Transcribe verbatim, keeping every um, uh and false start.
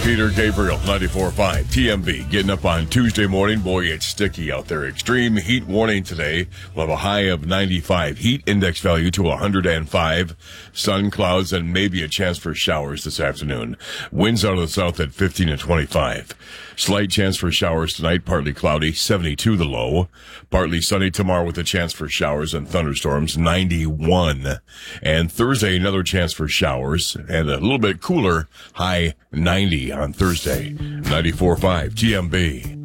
Peter Gabriel, ninety-four point five, T M B. Getting up on Tuesday morning. Boy, it's sticky out there. Extreme heat warning today. We'll have a high of ninety-five. Heat index value to one hundred five. Sun, clouds, and maybe a chance for showers this afternoon. Winds out of the south at fifteen to twenty-five. Slight chance for showers tonight. Partly cloudy, seventy-two the low. Partly sunny tomorrow with a chance for showers and thunderstorms, ninety-one. And Thursday, another chance for showers and a little bit cooler, high ninety on Thursday. ninety-four point five T M B.